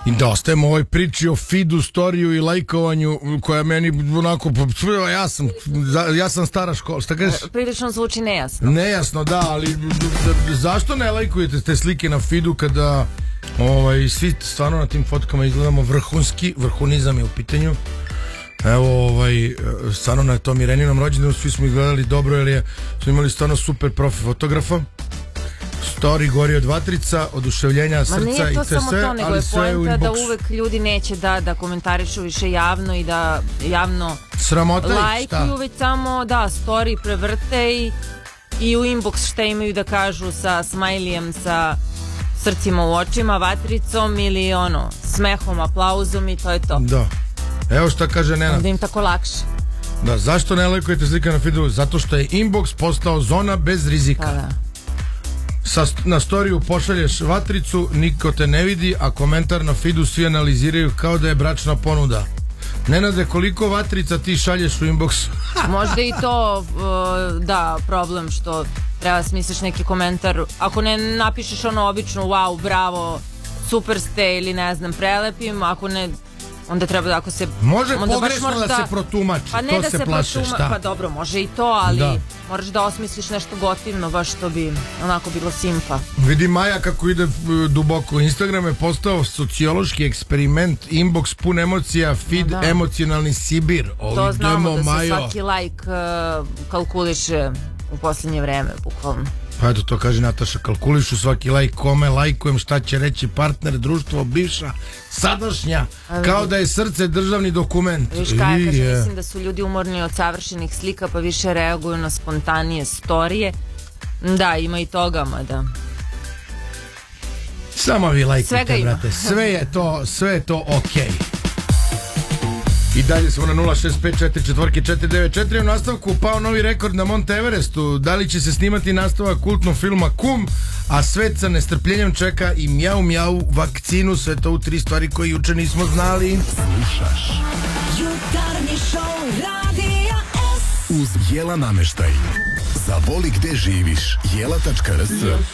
I da ostajemo u ovoj priči o feedu, storiju i lajkovanju koja meni onako, ja sam stara škola, šta kažeš? Prilično zvuči nejasno. Nejasno, da, ali zašto ne lajkujete te slike na feedu kada svi stvarno na tim fotkama izgledamo vrhunski, vrhunizam je u pitanju. Evo, stvarno na tom Ireninom rođendanu svi smo izgledali dobro jer smo imali stvarno super profi fotografa. Story gori od vatrica, oduševljenja srca i sve, ali sve u inboxu. Ma nije to samo to, nego je poenta da uvek ljudi neće da komentarišu više javno i da javno lajkuju, već samo da story prevrte i u inbox šta imaju da kažu sa smajlijem, sa srcima u očima, vatricom ili smehom, aplauzom i to je to. Da. Evo šta kaže Nenad. Da im tako lakše. Da, zašto ne lajkujete slike na feedu? Zato što je inbox postao zona bez rizika. Pa da. Na storiju pošalješ vatricu, niko te ne vidi, a komentar na feedu svi analiziraju kao da je bračna ponuda. Nenade, koliko vatrica ti šalješ u inbox? Možda i to, da, problem što treba smisliš neki komentar. Ako ne napišeš obično, wow, bravo, super ste ili ne znam, prelepim, ako ne, onda treba da ako se... Može pogrešno da se protumači, pa ne to da se plaše, šta? Pa dobro, može i to, ali moraš da osmisliš nešto gotivno, baš što bi onako bilo simpa. Vidi Maja kako ide duboko. Instagram je postao sociološki eksperiment, inbox pun emocija, feed emocionalni Sibir. To znamo da se svaki like kalkuliše u posljednje vreme, bukvalno. Pa eto, to kaže Nataša, kalkulišu svaki like, kome lajkujem, šta će reći partner, društvo, bivša, sadašnja, kao da je srce državni dokument. Viš kaj, mislim da su ljudi umorni od savršenih slika, pa više reaguju na spontanije storije. Da, ima i toga, mada. Samo vi lajkujte, brate, sve je to okej. I dalje smo na 065449494. U nastavku pao novi rekord na Mount Everestu. Da li će se snimati nastavak kultnog filma Kum, a svet sa nestrpljenjem čeka i mjau mjau vakcinu. Sve to u 3 stvari koje juče nismo znali. Slušaš Jutarnji šou Radija S uz Jela namještaj. Zavoli gde živiš. Jela.rs.